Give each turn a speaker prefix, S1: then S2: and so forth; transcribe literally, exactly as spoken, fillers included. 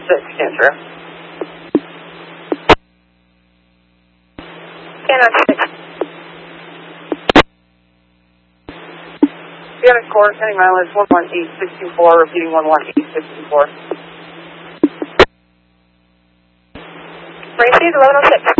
S1: six, answer.
S2: Piano six.
S1: Piano score, sending mileage one one eight six two four, repeating one one eight six two four.
S2: Received eleven oh six.